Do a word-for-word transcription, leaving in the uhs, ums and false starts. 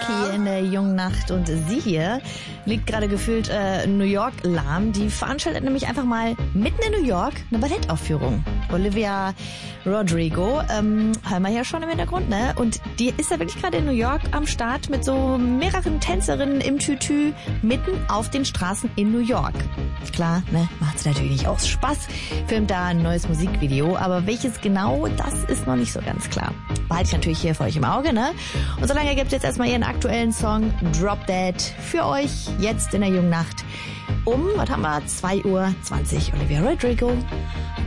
Lucky in der jungen Nacht und sie hier liegt gerade gefühlt äh, New York lahm. Die veranstaltet nämlich einfach mal mitten in New York eine Ballettaufführung. Olivia Rodrigo, ähm, hören wir ja schon im Hintergrund, ne? Und die ist ja wirklich gerade in New York am Start mit so mehreren Tänzerinnen im Tütü mitten auf den Straßen in New York. Klar, ne? Macht sie natürlich nicht aus Spaß, filmt da ein neues Musikvideo, aber welches genau, das ist noch nicht so ganz klar. Behalte ich natürlich hier für euch im Auge, ne? Und solange gibt es jetzt erstmal ihren aktuellen Song Drop Dead für euch jetzt in der jungen Nacht um, was haben wir, zwei Uhr zwanzig. Olivia Rodrigo.